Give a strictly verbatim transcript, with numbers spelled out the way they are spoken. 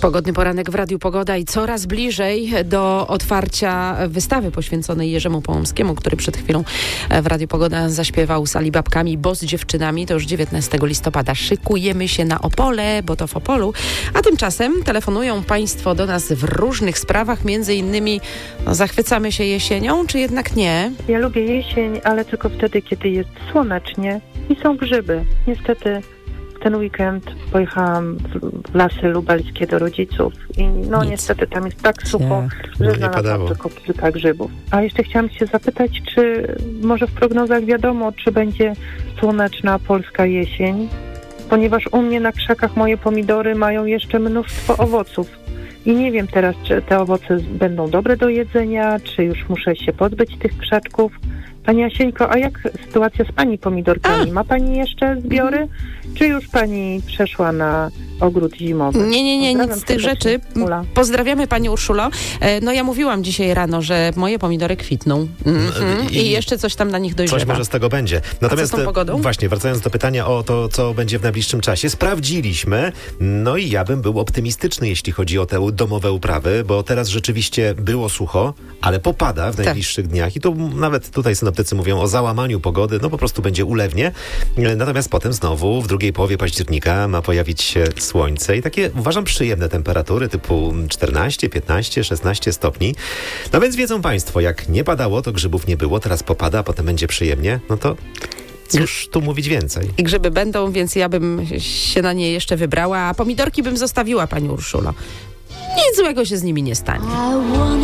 Pogodny poranek w Radiu Pogoda i coraz bliżej do otwarcia wystawy poświęconej Jerzemu Połomskiemu, który przed chwilą w Radiu Pogoda zaśpiewał z Alibabkami, bo z dziewczynami. To już dziewiętnastego listopada. Szykujemy się na Opole, bo to w Opolu. A tymczasem telefonują Państwo do nas w różnych sprawach, między innymi no, zachwycamy się jesienią, czy jednak nie? Ja lubię jesień, ale tylko wtedy, kiedy jest słonecznie i są grzyby. Niestety ten weekend pojechałam w lasy lubelskie do rodziców i no Nic. niestety tam jest tak sucho, No, że nie znalazłam padało. tylko kilka grzybów. A jeszcze chciałam się zapytać, czy może w prognozach wiadomo, czy będzie słoneczna polska jesień? Ponieważ u mnie na krzakach moje pomidory mają jeszcze mnóstwo owoców. I nie wiem teraz, czy te owoce będą dobre do jedzenia, czy już muszę się pozbyć tych krzaczków. Pani Jasieńko, a jak sytuacja z Pani pomidorkami? A. Ma Pani jeszcze zbiory? Czy już Pani przeszła na ogród zimowy? Nie, nie, nie, Pozdrawiam nic z tych serdecznie. rzeczy. Ula. Pozdrawiamy Pani Urszulo. E, No ja mówiłam dzisiaj rano, że moje pomidory kwitną. Mhm. I, I- jeszcze coś tam na nich dojrzewa. Coś może z tego będzie. Natomiast z tą pogodą? właśnie, wracając do pytania o to, co będzie w najbliższym czasie, sprawdziliśmy, no i ja bym był optymistyczny, jeśli chodzi o te domowe uprawy, bo teraz rzeczywiście było sucho, ale popada w Tak. najbliższych dniach i to nawet tutaj synoptycy mówią o załamaniu pogody, no po prostu będzie ulewnie. Natomiast potem znowu w drugiej połowie października ma pojawić się słońce i takie, uważam, przyjemne temperatury typu czternaście, piętnaście, szesnaście stopni. No więc wiedzą Państwo, jak nie padało, to grzybów nie było, teraz popada, a potem będzie przyjemnie, no to cóż tu mówić więcej. I grzyby będą, więc ja bym się na nie jeszcze wybrała, a pomidorki bym zostawiła Pani Urszulo. Nic złego się z nimi nie stanie.